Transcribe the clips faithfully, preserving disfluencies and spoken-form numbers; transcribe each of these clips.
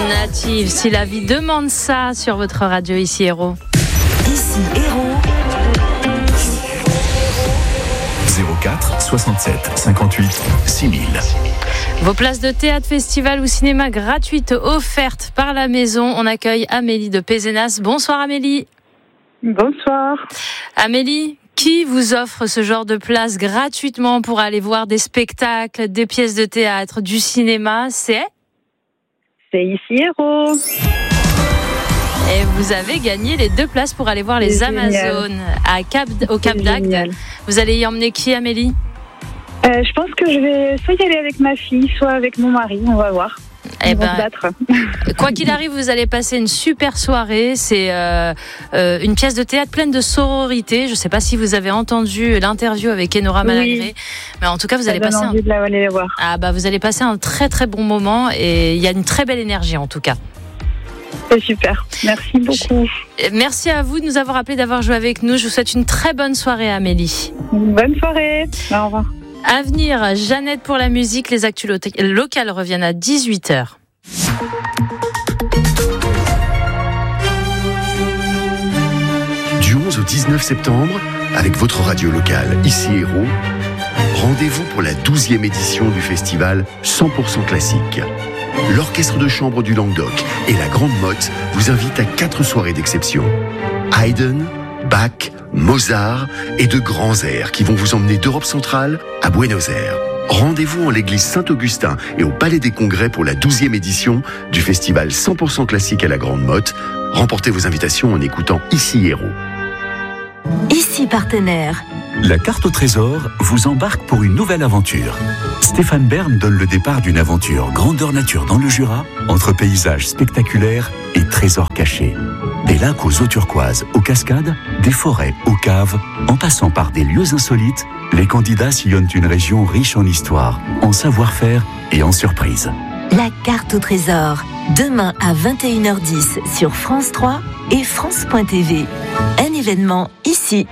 Native, si la vie demande ça sur votre radio ici Héros. Ici Héros. zéro quatre soixante-sept cinquante-huit six mille. Vos places de théâtre, festival ou cinéma gratuites offertes par la maison. On accueille Amélie de Pézenas. Bonsoir Amélie. Bonsoir. Amélie, qui vous offre ce genre de place gratuitement pour aller voir des spectacles, des pièces de théâtre, du cinéma? C'est C'est ici Héros. Et vous avez gagné les deux places pour aller voir les C'est Amazones à Cap, au Cap C'est d'Agde. génial. Vous allez y emmener qui, Amélie? Euh, je pense que je vais soit y aller avec ma fille, soit avec mon mari. On va voir. Eh Ils vont ben, se battre. Quoi qu'il arrive, vous allez passer une super soirée. C'est euh, euh, une pièce de théâtre pleine de sororité. Je ne sais pas si vous avez entendu l'interview avec Enora Malagré, Oui. mais en tout cas, vous Ça allez donne passer envie un... de la- aller la voir. Ah bah, vous allez passer un très très bon moment et il y a une très belle énergie en tout cas. C'est super. Merci beaucoup. Merci à vous de nous avoir appelés, d'avoir joué avec nous. Je vous souhaite une très bonne soirée, Amélie. Bonne soirée. Au revoir. À venir, Jeannette pour la musique. Les actus lo- locales reviennent à dix-huit heures. Du onze au dix-neuf septembre, avec votre radio locale, ici Héros, rendez-vous pour la douzième édition du festival cent pour cent classique. L'Orchestre de chambre du Languedoc et la Grande Motte vous invitent à quatre soirées d'exception. Haydn, Bach, Mozart et de grands airs qui vont vous emmener d'Europe centrale à Buenos Aires. Rendez-vous en l'église Saint-Augustin et au Palais des Congrès pour la douzième édition du festival cent pour cent classique à la Grande Motte. Remportez vos invitations en écoutant Ici Héros. Ici partenaire. La carte au trésor vous embarque pour une nouvelle aventure. Stéphane Bern donne le départ d'une aventure grandeur nature dans le Jura, entre paysages spectaculaires et trésors cachés. Des lacs aux eaux turquoises, aux cascades, des forêts, aux caves, en passant par des lieux insolites, les candidats sillonnent une région riche en histoire, en savoir-faire et en surprises. La carte au trésor. Demain à vingt et une heures dix sur France trois et France point T V. Un événement ici.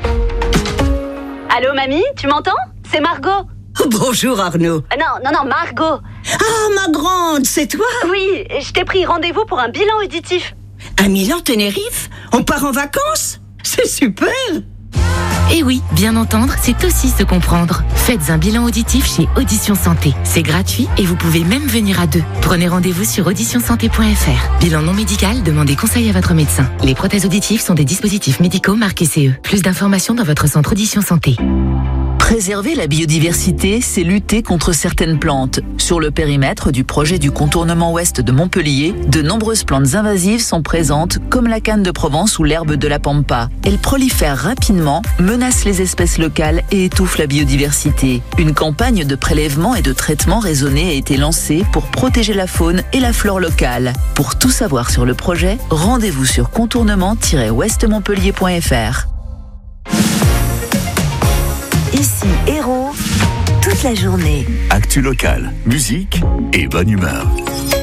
Allô, mamie, tu m'entends? C'est Margot. Bonjour Arnaud. Euh, Non, non, non, Margot. Ah, ma grande, c'est toi? Oui, je t'ai pris rendez-vous pour un bilan auditif. À Milan, Tenerife? On part en vacances? C'est super! Eh oui, bien entendre, c'est aussi se comprendre. Faites un bilan auditif chez Audition Santé. C'est gratuit et vous pouvez même venir à deux. Prenez rendez-vous sur audition santé point f r. Bilan non médical, demandez conseil à votre médecin. Les prothèses auditives sont des dispositifs médicaux marqués C E. Plus d'informations dans votre centre Audition Santé. Préserver la biodiversité, c'est lutter contre certaines plantes. Sur le périmètre du projet du contournement ouest de Montpellier, de nombreuses plantes invasives sont présentes, comme la canne de Provence ou l'herbe de la pampa. Elles prolifèrent rapidement, menacent les espèces locales et étouffent la biodiversité. Une campagne de prélèvement et de traitement raisonné a été lancée pour protéger la faune et la flore locale. Pour tout savoir sur le projet, rendez-vous sur contournement tiret ouest montpellier point f r. Ici Héros. Toute la journée. Actu locale, musique et bonne humeur.